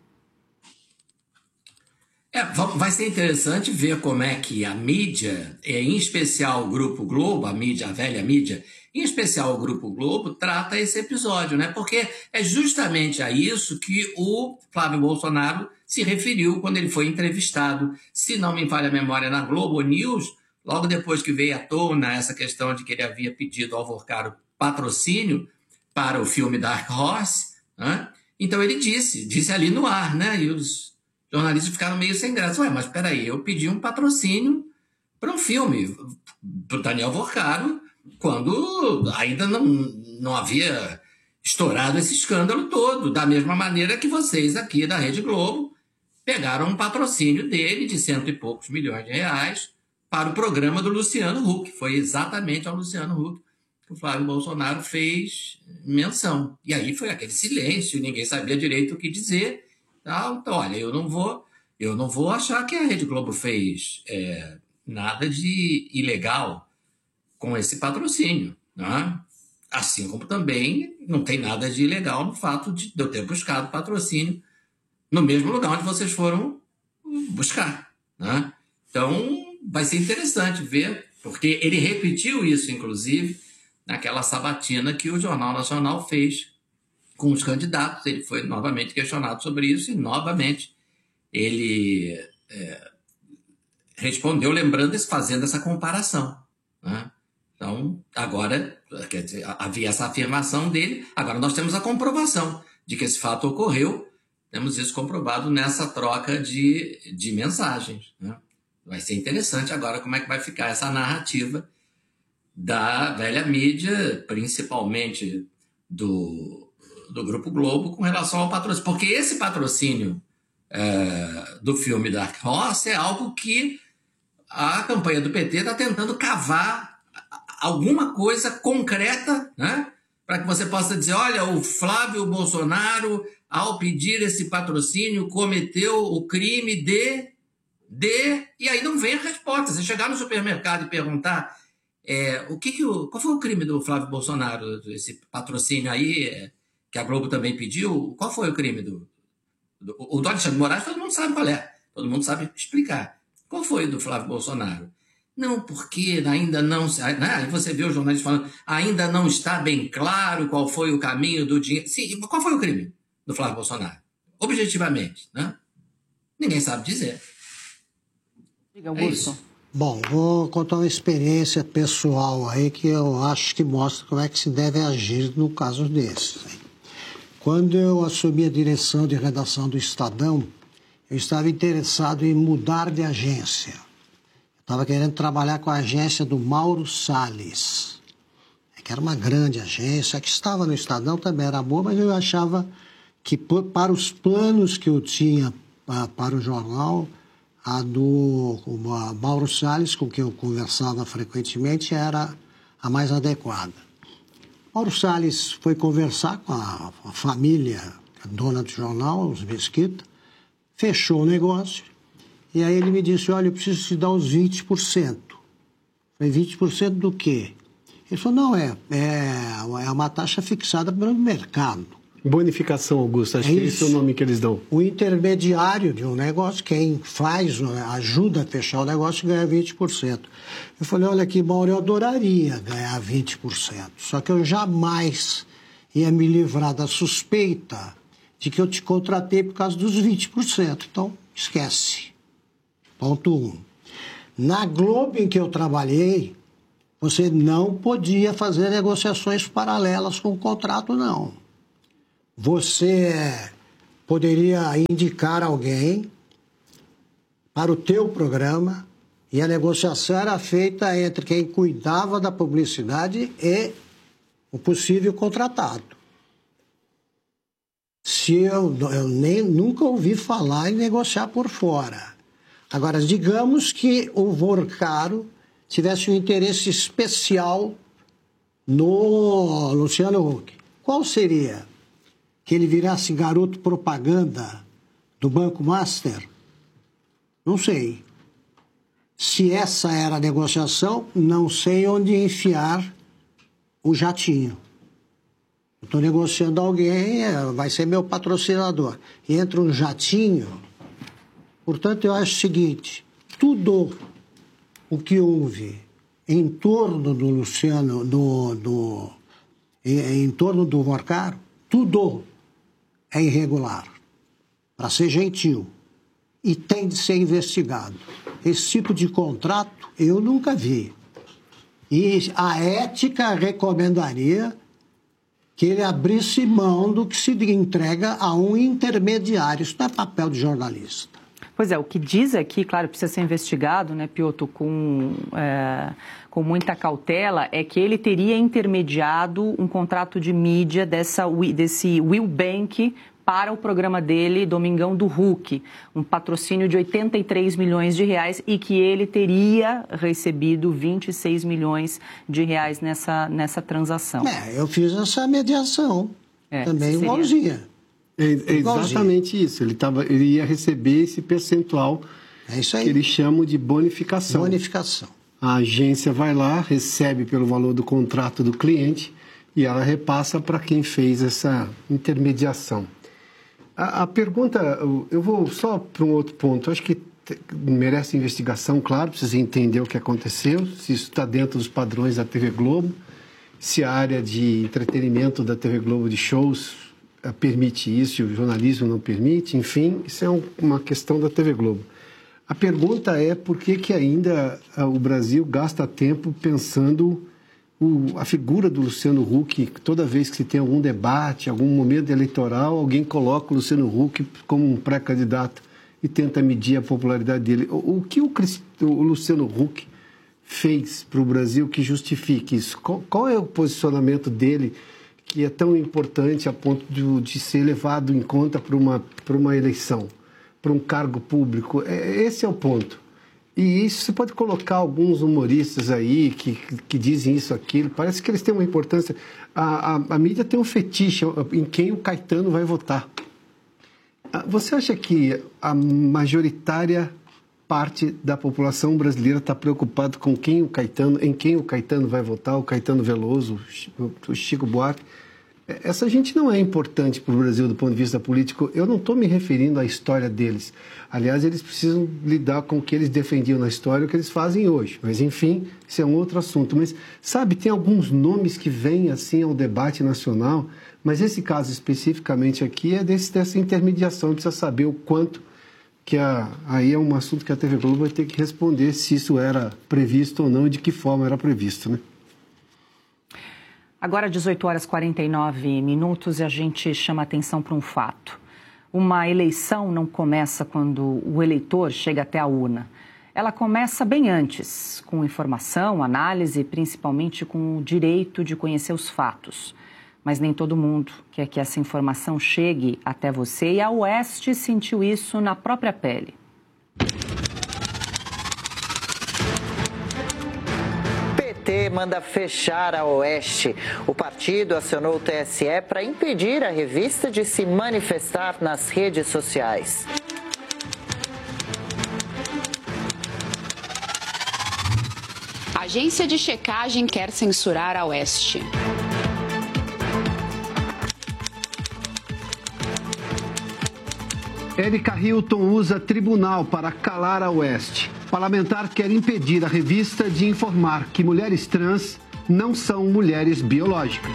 C: É, vai ser interessante ver como é que a mídia, em especial o Grupo Globo, a mídia, a velha mídia, em especial o Grupo Globo, trata esse episódio, né? Porque é justamente a isso que o Flávio Bolsonaro se referiu quando ele foi entrevistado, se não me falha a memória, na Globo News, logo depois que veio à tona essa questão de que ele havia pedido ao Vorcaro patrocínio para o filme Dark Horse, né? Então ele disse, disse ali no ar, né? E os jornalistas ficaram meio sem graça. Ué, mas peraí, eu pedi um patrocínio para um filme do Daniel Vorcaro quando ainda não, não havia estourado esse escândalo todo, da mesma maneira que vocês aqui da Rede Globo pegaram um patrocínio dele de cento e poucos milhões de reais para o programa do Luciano Huck. Foi exatamente ao Luciano Huck que o Flávio Bolsonaro fez menção. E aí foi aquele silêncio, ninguém sabia direito o que dizer. Então, olha, eu não vou, eu não vou achar que a Rede Globo fez é, nada de ilegal com esse patrocínio, né? Assim como também não tem nada de ilegal no fato de eu ter buscado patrocínio no mesmo lugar onde vocês foram buscar, né? Então, vai ser interessante ver, porque ele repetiu isso, inclusive, naquela sabatina que o Jornal Nacional fez com os candidatos. Ele foi novamente questionado sobre isso e, novamente, ele é, respondeu, lembrando, fazendo essa comparação, né? Então, agora, quer dizer, havia essa afirmação dele, agora nós temos a comprovação de que esse fato ocorreu, temos isso comprovado nessa troca de, de mensagens, né? Vai ser interessante agora como é que vai ficar essa narrativa da velha mídia, principalmente do, do Grupo Globo, com relação ao patrocínio. Porque esse patrocínio é, do filme Dark Horse é algo que a campanha do P T está tentando cavar alguma coisa concreta, né? Para que você possa dizer, olha, o Flávio Bolsonaro, ao pedir esse patrocínio, cometeu o crime de... de... E aí não vem a resposta. Você chegar no supermercado e perguntar é, o que que o, qual foi o crime do Flávio Bolsonaro, esse patrocínio aí, é, que a Globo também pediu, qual foi o crime do... do o do Alexandre de Moraes, todo mundo sabe qual é. Todo mundo sabe explicar. Qual foi o do Flávio Bolsonaro? Não, porque ainda não... Né? Aí você vê o jornalista falando, ainda não está bem claro qual foi o caminho do dinheiro. Sim, qual foi o crime do Flávio Bolsonaro? Objetivamente, né? Ninguém sabe dizer.
B: Diga, Augusto.
A: É Bom, vou contar uma experiência pessoal aí que eu acho que mostra como é que se deve agir no caso desses. Quando eu assumi a direção de redação do Estadão, eu estava interessado em mudar de agência. Estava querendo trabalhar com a agência do Mauro Salles, que era uma grande agência, que estava no Estadão, também era boa, mas eu achava que para os planos que eu tinha para o jornal, a do a Mauro Salles, com quem eu conversava frequentemente, era a mais adequada. Mauro Salles foi conversar com a, a família, a dona do jornal, os Mesquita, fechou o negócio. E aí ele me disse, olha, eu preciso te dar uns vinte por cento. Falei, vinte por cento do quê? Ele falou, não, é, é, é uma taxa fixada pelo mercado.
D: Bonificação, Augusto, acho é que esse é o nome que eles dão.
A: O intermediário de um negócio, quem faz, ajuda a fechar o negócio, ganha vinte por cento. Eu falei, olha aqui, Mauro, eu adoraria ganhar vinte por cento, só que eu jamais ia me livrar da suspeita de que eu te contratei por causa dos vinte por cento. Então, esquece. Ponto um. Na Globo em que eu trabalhei, você não podia fazer negociações paralelas com o contrato, não. Você poderia indicar alguém para o teu programa e a negociação era feita entre quem cuidava da publicidade e o possível contratado. Se eu, eu nem, nunca ouvi falar em negociar por fora. Agora, digamos que o Vorcaro tivesse um interesse especial no Luciano Huck. Qual seria? Que ele virasse garoto propaganda do Banco Master? Não sei. Se essa era a negociação, não sei onde enfiar o jatinho. Estou negociando alguém, vai ser meu patrocinador. E entra um jatinho. Portanto, eu acho o seguinte, tudo o que houve em torno do Luciano, do, do, em, em torno do Vorcaro, tudo é irregular, para ser gentil, e tem de ser investigado. Esse tipo de contrato eu nunca vi. E a ética recomendaria que ele abrisse mão do que se entrega a um intermediário. Isso não é papel de jornalista.
B: Pois é, o que diz aqui, claro, precisa ser investigado, né, Piotr, com, é, com muita cautela, é que ele teria intermediado um contrato de mídia dessa, desse Will Bank para o programa dele, Domingão do Huck, um patrocínio de oitenta e três milhões de reais e que ele teria recebido vinte e seis milhões de reais nessa, nessa transação.
A: É, eu fiz essa mediação, é, também seria... igualzinha.
D: É, é exatamente isso. Ele, tava, ele ia receber esse percentual
A: é isso aí.
D: Que eles chamam de bonificação.
A: Bonificação.
D: A agência vai lá, recebe pelo valor do contrato do cliente e ela repassa para quem fez essa intermediação. A, a pergunta, eu vou só para um outro ponto. Acho que te, merece investigação, claro, precisa entender o que aconteceu, se isso está dentro dos padrões da T V Globo, se a área de entretenimento da T V Globo de shows permite isso e o jornalismo não permite, enfim, isso é um, uma questão da T V Globo. A pergunta é por que que ainda o Brasil gasta tempo pensando o, a figura do Luciano Huck, toda vez que se tem algum debate, algum momento eleitoral, alguém coloca o Luciano Huck como um pré-candidato e tenta medir a popularidade dele. O, o que o, o Luciano Huck fez para o Brasil que justifique isso? Qual, qual é o posicionamento dele que é tão importante a ponto de, de ser levado em conta para uma, para uma eleição, para um cargo público? É, esse é o ponto. E isso você pode colocar alguns humoristas aí que, que dizem isso, aquilo, parece que eles têm uma importância. A, a, a mídia tem um fetiche em quem o Caetano vai votar. Você acha que a majoritária parte da população brasileira está preocupada com quem o Caetano, em quem o Caetano vai votar, o Caetano Veloso, o Chico Buarque? Essa gente não é importante para o Brasil do ponto de vista político. Eu não estou me referindo à história deles. Aliás, eles precisam lidar com o que eles defendiam na história, o que eles fazem hoje. Mas, enfim, isso é um outro assunto. Mas, sabe, tem alguns nomes que vêm, assim, ao debate nacional, mas esse caso especificamente aqui é desse, dessa intermediação. Precisa saber o quanto que a, aí é um assunto que a T V Globo vai ter que responder se isso era previsto ou não e de que forma era previsto, né?
B: Agora, dezoito horas e quarenta e nove minutos, e a gente chama a atenção para um fato. Uma eleição não começa quando o eleitor chega até a urna. Ela começa bem antes, com informação, análise, principalmente com o direito de conhecer os fatos. Mas nem todo mundo quer que essa informação chegue até você, e a Oeste sentiu isso na própria pele.
H: P T manda fechar a Oeste. O partido acionou o T S E para impedir a revista de se manifestar nas redes sociais.
L: A Agência de checagem quer censurar a Oeste.
D: Érica Hilton usa tribunal para calar a Oeste. Parlamentar quer impedir a revista de informar que mulheres trans não são mulheres biológicas.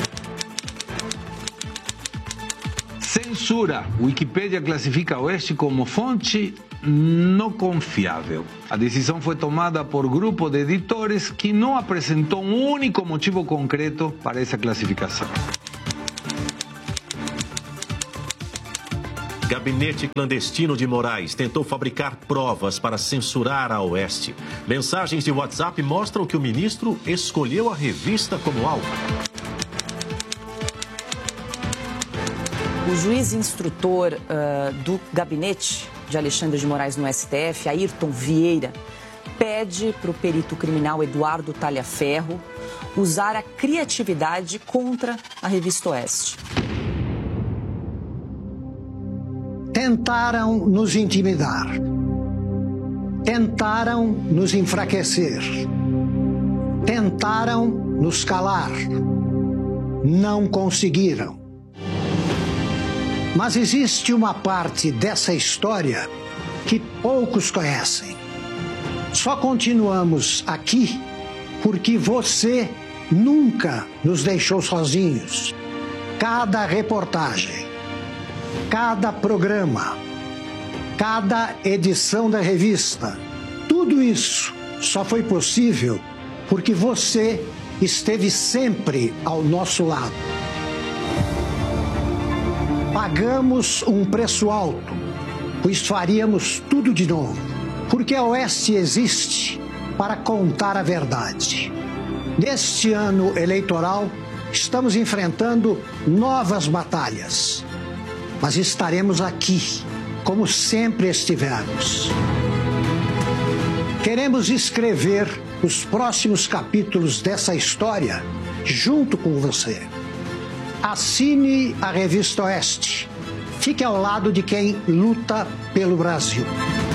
M: Censura. Wikipédia classifica a Oeste como fonte não confiável. A decisão foi tomada por grupo de editores que não apresentou um único motivo concreto para essa classificação.
G: Gabinete clandestino de Moraes tentou fabricar provas para censurar a Oeste. Mensagens de WhatsApp mostram que o ministro escolheu a revista como alvo.
B: O juiz instrutor uh, do gabinete de Alexandre de Moraes no S T F, Ayrton Vieira, pede para o perito criminal Eduardo Talhaferro usar a criatividade contra a revista Oeste.
A: Tentaram nos intimidar, tentaram nos enfraquecer, tentaram nos calar, não conseguiram. Mas existe uma parte dessa história que poucos conhecem. Só continuamos aqui porque você nunca nos deixou sozinhos. Cada reportagem, cada programa, cada edição da revista, tudo isso só foi possível porque você esteve sempre ao nosso lado. Pagamos um preço alto, pois faríamos tudo de novo, porque a Oeste existe para contar a verdade. Neste ano eleitoral, estamos enfrentando novas batalhas, mas estaremos aqui, como sempre estivemos. Queremos escrever os próximos capítulos dessa história junto com você. Assine a revista Oeste. Fique ao lado de quem luta pelo Brasil.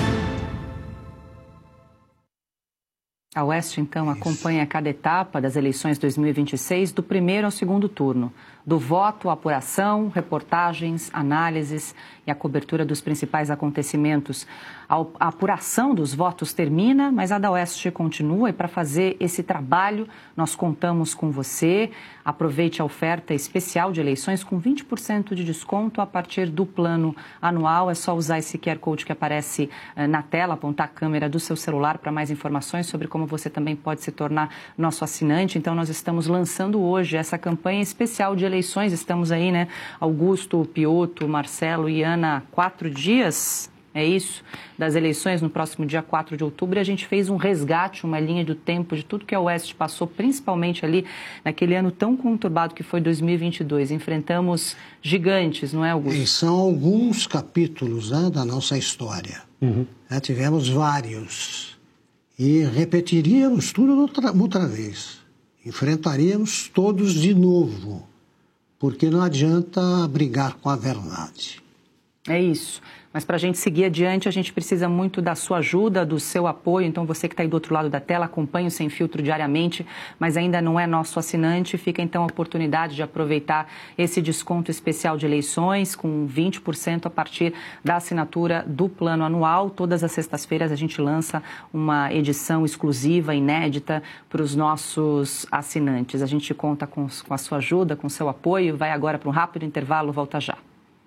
B: A Oeste, então, acompanha cada etapa das eleições dois mil e vinte e seis, do primeiro ao segundo turno. Do voto à apuração, reportagens, análises e a cobertura dos principais acontecimentos. A apuração dos votos termina, mas a da Oeste continua, e para fazer esse trabalho nós contamos com você. Aproveite a oferta especial de eleições com vinte por cento de desconto a partir do plano anual. É só usar esse Q R Code que aparece na tela, apontar a câmera do seu celular para mais informações sobre como você também pode se tornar nosso assinante. Então nós estamos lançando hoje essa campanha especial de eleições. Estamos aí, né? Augusto, Pioto, Marcelo e Ana, quatro dias, é isso, das eleições no próximo dia quatro de outubro. E a gente fez um resgate, uma linha do tempo de tudo que a Oeste passou, principalmente ali naquele ano tão conturbado que foi dois mil e vinte e dois. Enfrentamos gigantes, não é, Augusto?
A: E são alguns capítulos, né, da nossa história. Uhum. É, tivemos vários. E repetiríamos tudo outra, outra vez. Enfrentaríamos todos de novo. Porque não adianta brigar com a verdade.
B: É isso. Mas para a gente seguir adiante, a gente precisa muito da sua ajuda, do seu apoio. Então, você que está aí do outro lado da tela, acompanha o Sem Filtro diariamente, mas ainda não é nosso assinante. Fica, então, a oportunidade de aproveitar esse desconto especial de eleições com vinte por cento a partir da assinatura do plano anual. Todas as sextas-feiras a gente lança uma edição exclusiva, inédita, para os nossos assinantes. A gente conta com, com a sua ajuda, com o seu apoio. Vai agora para um rápido intervalo, volta já.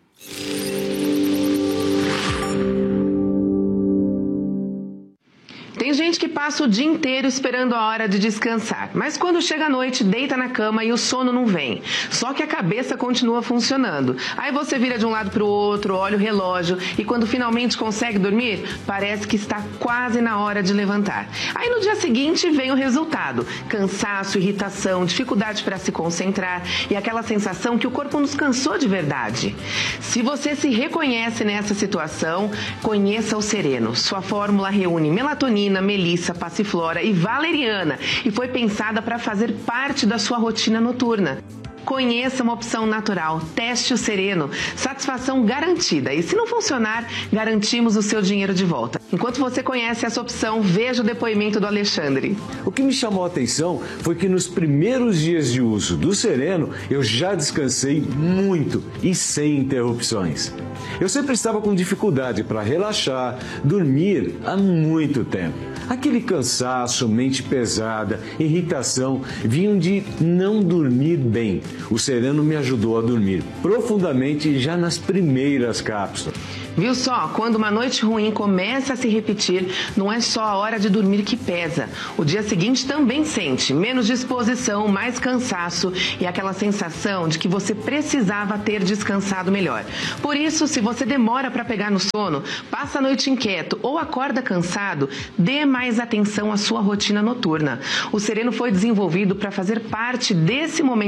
F: Tem gente que passa o dia inteiro esperando a hora de descansar, mas quando chega a noite, deita na cama e o sono não vem. Só que a cabeça continua funcionando. Aí você vira de um lado para o outro, olha o relógio e quando finalmente consegue dormir, parece que está quase na hora de levantar. Aí no dia seguinte vem o resultado: cansaço, irritação, dificuldade para se concentrar e aquela sensação que o corpo nos cansou de verdade. Se você se reconhece nessa situação, conheça o Sereno. Sua fórmula reúne melatonina, melissa, passiflora e valeriana e foi pensada para fazer parte da sua rotina noturna.
N: Conheça uma opção natural. Teste o Sereno. Satisfação garantida. E se não funcionar, garantimos o seu dinheiro de volta. Enquanto você conhece essa opção, veja o depoimento do Alexandre.
O: O que me chamou a atenção foi que nos primeiros dias de uso do Sereno, eu já descansei muito e sem interrupções. Eu sempre estava com dificuldade para relaxar, dormir há muito tempo. Aquele cansaço, mente pesada, irritação, vinham de não dormir bem. O Sereno me ajudou a dormir profundamente já nas primeiras cápsulas.
N: Viu só? Quando uma noite ruim começa a se repetir, não é só a hora de dormir que pesa. O dia seguinte também sente menos disposição, mais cansaço e aquela sensação de que você precisava ter descansado melhor. Por isso, se você demora para pegar no sono, passa a noite inquieto ou acorda cansado, dê mais atenção à sua rotina noturna. O Sereno foi desenvolvido para fazer parte desse momento